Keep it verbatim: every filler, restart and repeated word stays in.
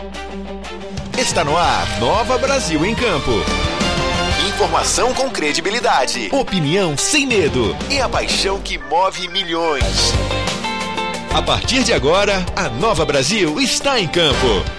Está no ar, Nova Brasil em Campo. Informação com credibilidade, opinião sem medo e a paixão que move milhões. A partir de agora, a Nova Brasil está em campo.